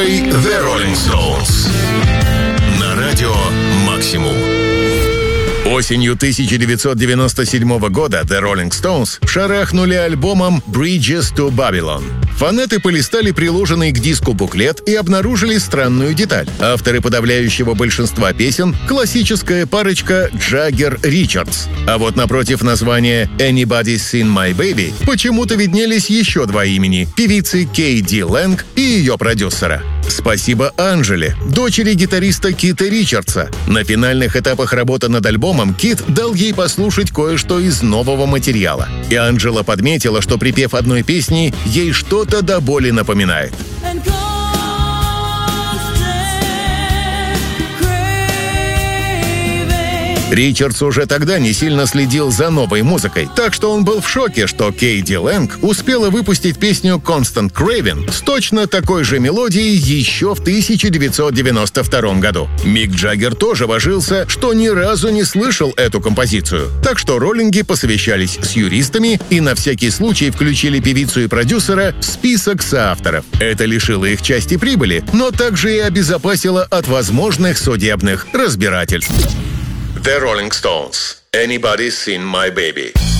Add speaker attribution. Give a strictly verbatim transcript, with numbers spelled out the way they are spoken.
Speaker 1: группой The Rolling Stones на радио «Максимум». Осенью тысяча девятьсот девяносто седьмого года The Rolling Stones шарахнули альбомом «Bridges to Babylon». Фанаты полистали приложенный к диску буклет и обнаружили странную деталь. Авторы подавляющего большинства песен — классическая парочка Джаггер-Ричардс. А вот напротив названия «Anybody's Seen My Baby» почему-то виднелись еще два имени — певицы Кей Ди Лэнг и ее продюсера. Спасибо Анжеле, дочери гитариста Кита Ричардса. На финальных этапах работы над альбомом Кит дал ей послушать кое-что из нового материала. И Анжела подметила, что припев одной песни ей что-то до боли напоминает. Ричардс уже тогда не сильно следил за новой музыкой, так что он был в шоке, что Кей Ди Лэнг успела выпустить песню «Constant Craving» с точно такой же мелодией еще в тысяча девятьсот девяносто втором году. Мик Джаггер тоже божился, что ни разу не слышал эту композицию. Так что роллинги посовещались с юристами и на всякий случай включили певицу и продюсера в список соавторов. Это лишило их части прибыли, но также и обезопасило от возможных судебных разбирательств. The Rolling Stones. Anybody's Seen My Baby.